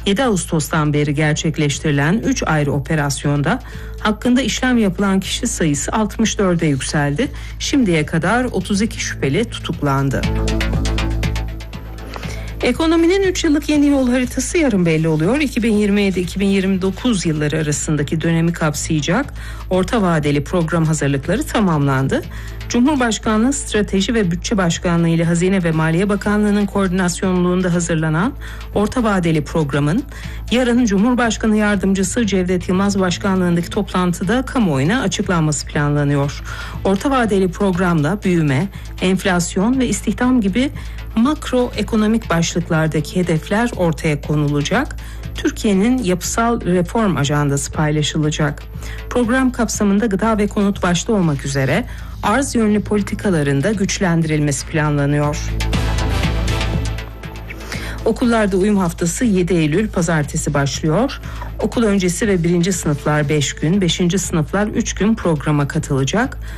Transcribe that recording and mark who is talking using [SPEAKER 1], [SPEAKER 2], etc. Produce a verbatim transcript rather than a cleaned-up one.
[SPEAKER 1] yedi Ağustos'tan beri gerçekleştirilen üç ayrı operasyonda hakkında işlem yapılan kişi sayısı altmış dörde yükseldi. Şimdiye kadar otuz iki şüpheli tutuklandı. Ekonominin üç yıllık yeni yol haritası yarın belli oluyor. iki bin yirmi yedi iki bin yirmi dokuz yılları arasındaki dönemi kapsayacak orta vadeli program hazırlıkları tamamlandı. Cumhurbaşkanlığı Strateji ve Bütçe Başkanlığı ile Hazine ve Maliye Bakanlığı'nın koordinasyonluğunda hazırlanan orta vadeli programın yarın Cumhurbaşkanı Yardımcısı Cevdet Yılmaz Başkanlığındaki toplantıda kamuoyuna açıklanması planlanıyor. Orta vadeli programda büyüme, enflasyon ve istihdam gibi makroekonomik başlıklardaki hedefler ortaya konulacak. Türkiye'nin yapısal reform ajandası paylaşılacak. Program kapsamında gıda ve konut başta olmak üzere arz yönlü politikaların da güçlendirilmesi planlanıyor. Okullarda uyum haftası yedi Eylül pazartesi başlıyor. Okul öncesi ve birinci sınıflar beş gün, beşinci sınıflar üç gün programa katılacak.